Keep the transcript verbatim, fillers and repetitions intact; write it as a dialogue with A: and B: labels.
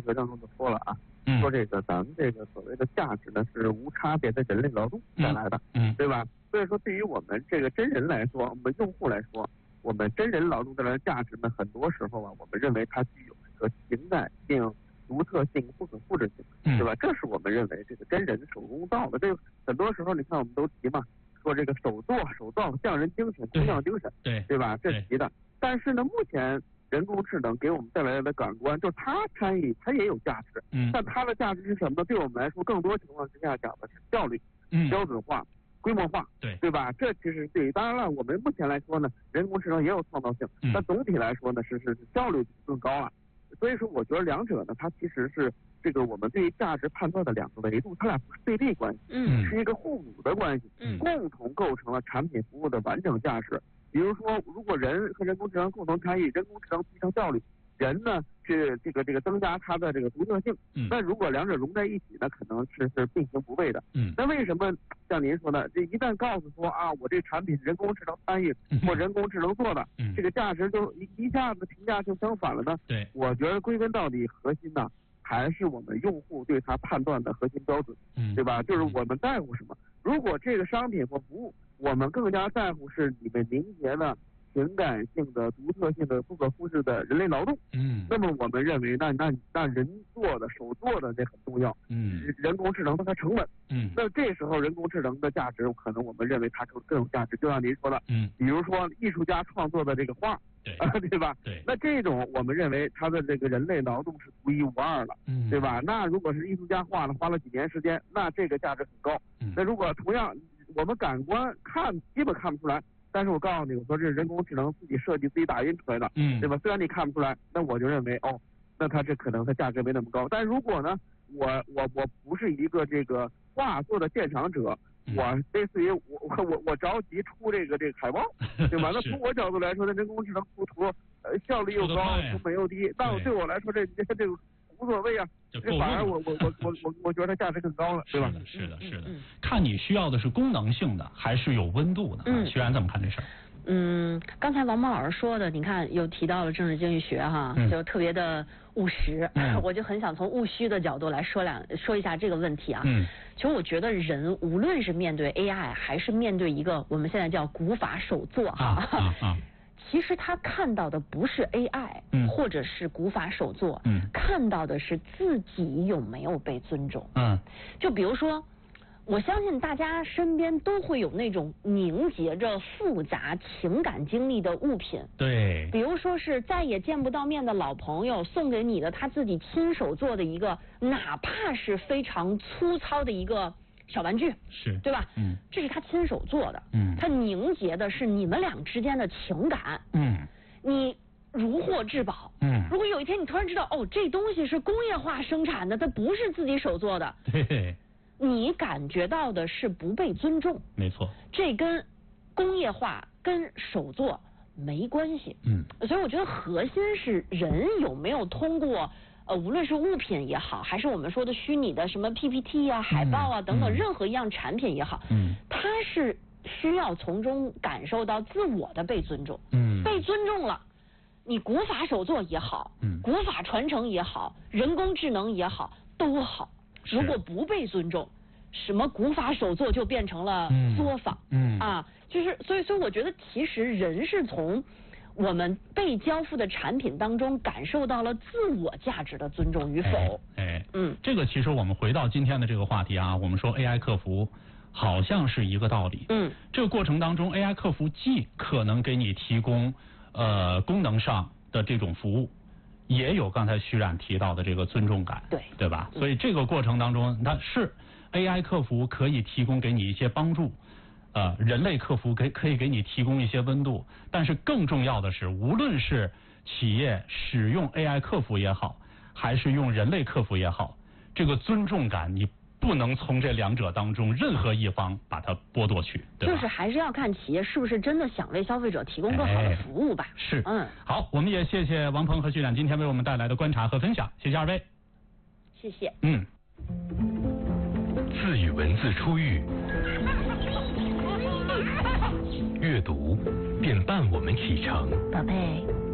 A: 学当中就说了啊，嗯、说这个咱们这个所谓的价值呢是无差别的人类劳动带来的，嗯，嗯对吧？所以说对于我们这个真人来说，我们用户来说，我们真人劳动带来的价值呢，很多时候啊，我们认为它具有一个情感性、独特性、不可复制性，对吧？这是我们认为这个真人手工造的。这个很多时候你看我们都提嘛，说这个手做手造匠人精神、工匠精神，对对吧？这提的。但是呢，目前人工智能给我们带来的感官，就是它参与，它也有价值，嗯，但它的价值是什么呢？对我们来说，更多情况之下讲的是效率、嗯、标准化、规模化，对对吧？这其实对于，当然了，我们目前来说呢，人工智能也有创造性，嗯、但总体来说呢，是是效率更高了。所以说，我觉得两者呢，它其实是这个我们对于价值判断的两个维度，它俩不是对立关系，嗯，是一个互补的关系，嗯，共同构成了产品服务的完整价值。比如说，如果人和人工智能共同参与，人工智能提升效率，人呢是这个这个增加它的这个独特性。嗯。那如果两者融在一起呢，可能是是并行不悖的。嗯。那为什么像您说的，这一旦告诉说啊，我这产品是人工智能参与或人工智能做的，嗯、这个价值就一一下子评价就相反了呢？对。我觉得归根到底，核心呢还是我们用户对它判断的核心标准，嗯，对吧？就是我们在乎什么。如果这个商品或服务，我们更加在乎是你们凝结的情感性的、独特性的、不可复制的人类劳动，嗯，那么我们认为那那那人做的、手做的那很重要，嗯，人工智能它的成本，嗯，那这时候人工智能的价值，可能我们认为它更更有价值。就像您说的，嗯，比如说艺术家创作的这个画，对，啊，对吧？对，那这种我们认为它的这个人类劳动是独一无二的，嗯，对吧？那如果是艺术家画了，花了几年时间，那这个价值很高。嗯，那如果同样我们感官看基本看不出来，但是我告诉你，我说这是人工智能自己设计、自己打印出来的，嗯，对吧？虽然你看不出来，那我就认为哦，那它这可能它价值没那么高。但如果呢，我我我不是一个这个画作的鉴赏者，我类似于我我我着急出这个这个海报，对吧？那从我角度来说，那人工智能出图，呃，效率又高，成本又低，那对我来说这这这个无所谓啊。这反而我我我我我我觉得它价值更高了，对吧？
B: 是的，是的，嗯、看你需要的是功能性的，还是有温度的？嗯，徐然怎么看这事儿？
C: 嗯，刚才王蒙老师说的，你看又提到了政治经济学哈，嗯、就特别的务实，嗯、我就很想从务虚的角度来说两说一下这个问题啊。嗯，其实我觉得人无论是面对 A I， 还是面对一个我们现在叫古法手作哈。啊啊啊其实他看到的不是 A I，嗯，或者是古法手作，嗯，看到的是自己有没有被尊重，嗯，就比如说，我相信大家身边都会有那种凝结着复杂情感经历的物品，
B: 对，
C: 比如说是再也见不到面的老朋友送给你的他自己亲手做的一个，哪怕是非常粗糙的一个小玩具，
B: 是
C: 对吧？嗯，这是他亲手做的，嗯，他凝结的是你们俩之间的情感，嗯，你如获至宝，嗯，如果有一天你突然知道，哦，这东西是工业化生产的，它不是自己手做的，
B: 对，
C: 你感觉到的是不被尊重，
B: 没错，
C: 这跟工业化跟手作没关系，嗯，所以我觉得核心是人有没有通过。呃，无论是物品也好，还是我们说的虚拟的什么 P P T 啊、海报啊等等，任何一样产品也好，嗯，它是需要从中感受到自我的被尊重，嗯，被尊重了，你古法手作也好，嗯，古法传承也好，人工智能也好，都好。如果不被尊重，什么古法手作就变成了作坊，嗯啊，就是所以所以我觉得其实人是从。我们被交付的产品当中感受到了自我价值的尊重与否？
B: 哎，哎嗯，这个其实我们回到今天的这个话题啊，我们说 A I 客服好像是一个道理。嗯，这个过程当中 A I 客服既可能给你提供呃功能上的这种服务，也有刚才徐冉提到的这个尊重感，
C: 对
B: 对吧？所以这个过程当中，它是 A I 客服可以提供给你一些帮助。呃，人类客服可可以给你提供一些温度，但是更重要的是，无论是企业使用 A I 客服也好，还是用人类客服也好，这个尊重感你不能从这两者当中任何一方把它剥夺去，对吧？
C: 就是还是要看企业是不是真的想为消费者提供更好的服务吧。
B: 哎、是，嗯，好，我们也谢谢王鹏和徐冉今天为我们带来的观察和分享，谢谢二位。
C: 谢谢。
B: 嗯。
D: 字与文字初遇。阅读便伴我们启程，
C: 宝贝。